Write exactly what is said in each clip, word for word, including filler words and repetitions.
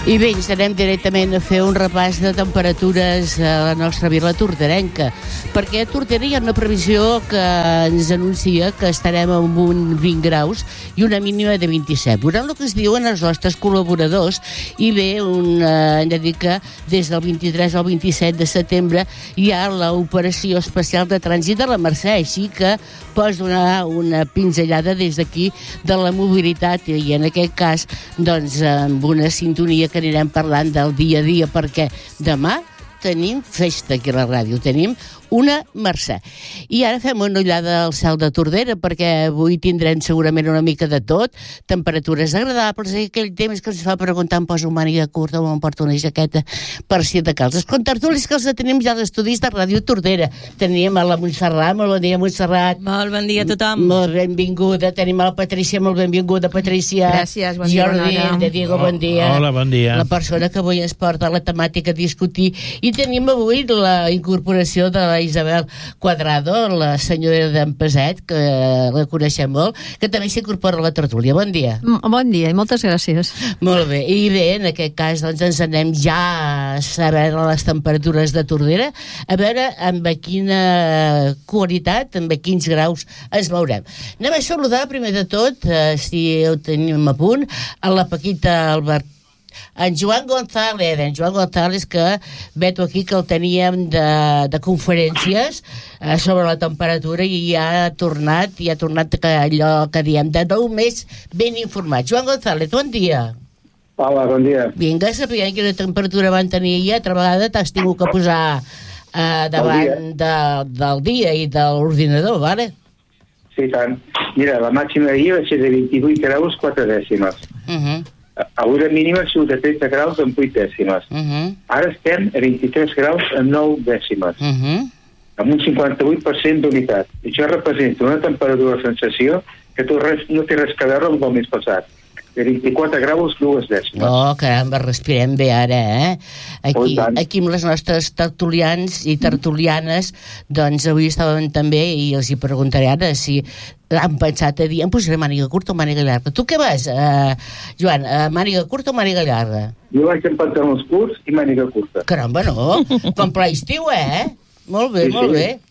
I bé, ens anem directament a fer un repàs de temperatures a la nostra vila torderenca, perquè a Tordera hi ha una previsió que ens anuncia que estarem amb un vint graus i una mínima de vint-i-set. Veurem el que es diuen els nostres col·laboradors, i bé, un, eh, hem de dir que des del vint-i-tres al vint-i-set de setembre hi ha l'operació especial de trànsit de la Mercè, així que pots donar una pinzellada des d'aquí de la mobilitat, i en aquest cas, doncs, amb una sintonia que anirem parlant del dia a dia, perquè demà tenim festa aquí a la ràdio, tenim una Mercè. I ara fem una ullada al cel de Tordera, perquè avui tindrem segurament una mica de tot, temperatures agradables, i aquell temps que ens fa preguntar em poso una màniga curta o em porto una jaqueta per si de calç. Els contertulis que els tenim ja als estudis de Ràdio Tordera. Tenim a la Montserrat, molt bon dia, Montserrat. Molt bon dia a tothom. Molt benvinguda. Tenim a la Patrícia, molt benvinguda, Patrícia. Gràcies, bon dia, Jordi, de Diego, bon dia. Hola, bon dia. La persona que avui ens porta la temàtica a discutir. I tenim avui la incorporació de la Isabel Cuadrado, la senyora d'en Peset, que la coneixem molt, que també s'incorpora a la tertúlia. Bon dia. Bon dia i moltes gràcies. Molt bé. I bé, en aquest cas doncs, ens anem ja a saber les temperatures de Tordera, a veure amb quina qualitat, amb quins graus ens veurem. Anem a saludar, primer de tot, eh, si ho tenim a punt, a la Paquita Albert, en Joan González, en Joan González, que veig aquí que el teníem de, de conferències eh, sobre la temperatura, i ja ha tornat, i ha tornat que allò que diem, de nou més ben informat. Joan González, bon dia. Hola, bon dia. Vinga, sapiguem quina temperatura van tenir ahir, altra vegada t'has tingut que posar eh, davant de, del dia i de l'ordinador, vale? Sí, tant. Mira, la màxima d'ahir va ser de vint-i-vuit graus, quatre dècimes. Uh -huh. Avui la mínima ha sigut de tretze graus amb vuit dècimes. Uh -huh. Ara estem a vint-i-tres graus amb nou dècimes, Uh -huh. amb un cinquanta-vuit per cent d'humitat. Això representa una temperatura de sensació que tu res, no té res a veure amb el mes passat. De vint-i-quatre graus, dues dècimes. Oh, caramba, respirem bé ara, eh? Aquí, aquí amb les nostres tertulians i tertulianes, doncs avui estàvem també, i els hi preguntaré ara si han pensat a dir, em posaré màniga curta o màniga llarga. Tu què vas, uh, Joan, uh, màniga curta o màniga llarga? Jo vaig amb pantalons curts i màniga curta. Caramba, no? Com pla estiu, eh? Molt bé, Sí, molt sí. bé.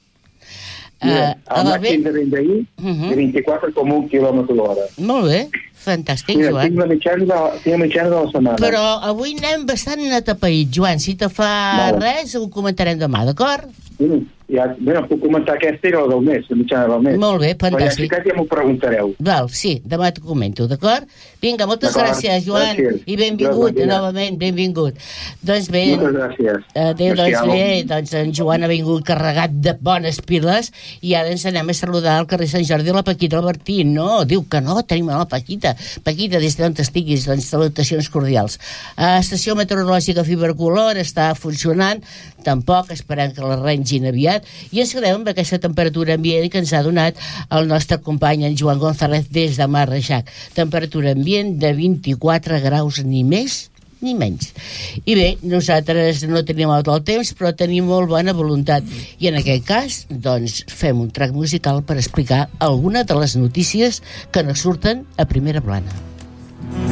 Mira, Uh, el màxim de vent d'ahir, Uh -huh. de vint-i-quatre coma un quilòmetre l'hora. Molt bé, fantàstic, Mira, Joan. tinc la mitjana de, tinc la mitjana de la setmana. Però avui anem bastant atapeïts, Joan. Si te fa Molt. res, ho comentarem demà, d'acord? Mm, ja, bé, puc comentar aquesta i la del mes, la mitjana del mes. Molt bé, Però ja, fantàstic. si cas, ja m'ho preguntareu. Val, sí, demà t'ho comento, d'acord? Vinga, moltes D'acord, gràcies, Joan, gràcies. i benvingut, Gràcies. novament, benvingut. Doncs bé, Moltes gràcies. adéu, Merci, doncs amo. bé, doncs en Joan ha vingut carregat de bones piles, i ara ens anem a saludar al carrer Sant Jordi la Paquita Albertí. No, diu que no, tenim a la Paquita. Paquita, des d'on estiguis, doncs salutacions cordials. A estació meteorològica Fibercolor està funcionant, tampoc, esperem que la rengin aviat, i ens quedem amb aquesta temperatura ambient que ens ha donat el nostre company en Joan González des de Mar Reixac. Temperatura ambient de vint-i-quatre graus, ni més ni menys. I bé, nosaltres no tenim tot el temps, però tenim molt bona voluntat, i en aquest cas doncs fem un track musical per explicar alguna de les notícies que no surten a primera plana.